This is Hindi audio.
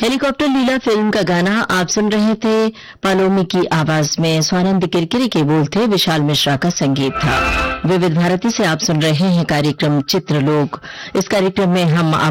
हेलीकॉप्टर लीला फिल्म का गाना आप सुन रहे थे। पालोमी की आवाज में स्वानंद किरकिरे के बोल थे, विशाल मिश्रा का संगीत था। विविध भारती से आप सुन रहे हैं कार्यक्रम चित्रलोक। इस कार्यक्रम में हम